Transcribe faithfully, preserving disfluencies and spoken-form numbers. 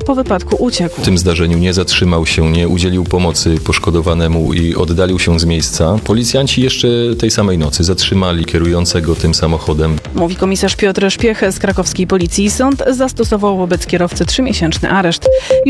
po wypadku uciekł. W tym zdarzeniu nie zatrzymał się, nie udzielił pomocy poszkodowanemu i oddalił się z miejsca. Policjanci jeszcze tej samej nocy zatrzymali kierującego tym samochodem. Mówi komisarz Piotr Szpiech z krakowskiej policji. Sąd zastosował wobec kierowcy trzymiesięczny areszt.